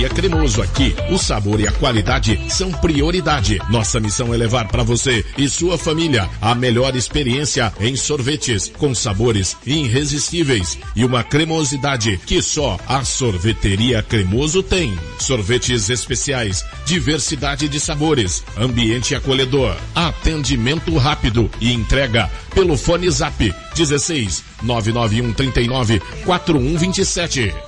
Sorveteria Cremoso. Aqui, o sabor e a qualidade são prioridade. Nossa missão é levar para você e sua família a melhor experiência em sorvetes, com sabores irresistíveis e uma cremosidade que só a Sorveteria Cremoso tem. Sorvetes especiais, diversidade de sabores, ambiente acolhedor, atendimento rápido e entrega pelo fone Zap 16 991 39 4127.